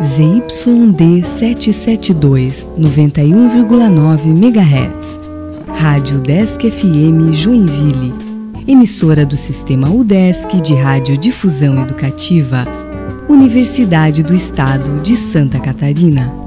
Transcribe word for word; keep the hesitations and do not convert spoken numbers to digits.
Z Y D setecentos e setenta e dois, noventa e um vírgula nove megahertz. Rádio Udesc F M Joinville, emissora do Sistema Udesc de Radiodifusão Educativa, Universidade do Estado de Santa Catarina.